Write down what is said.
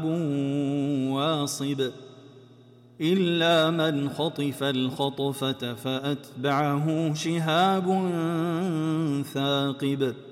واصب إلا من خطف الخطفة فأتبعه شهاب ثاقب